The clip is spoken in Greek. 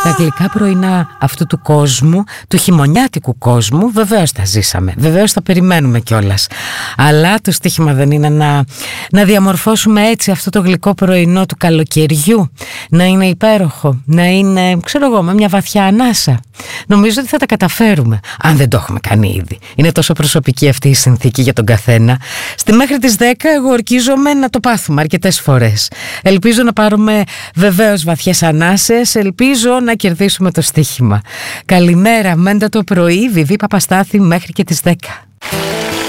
Τα γλυκά πρωινά αυτού του κόσμου, του χειμωνιάτικου κόσμου, βεβαίως τα ζήσαμε, βεβαίως τα περιμένουμε κιόλας. Αλλά το στοίχημα δεν είναι να διαμορφώσουμε έτσι αυτό το γλυκό πρωινό του καλοκαιριού, να είναι υπέροχο, να είναι, ξέρω εγώ, με μια βαθιά ανάσα. Νομίζω ότι θα τα καταφέρουμε, αν δεν το έχουμε κάνει ήδη. Είναι τόσο προσωπική αυτή η συνθήκη για τον καθένα. Στη μέχρι τις 10 εγώ ορκίζομαι να το πάθουμε αρκετές φορές. Ελπίζω να πάρουμε βεβαίως βαθιές ανάσες, ελπίζω να κερδίσουμε το στοίχημα. Καλημέρα, Μέντα το πρωί, Βιβί Παπαστάθη μέχρι και τις 10.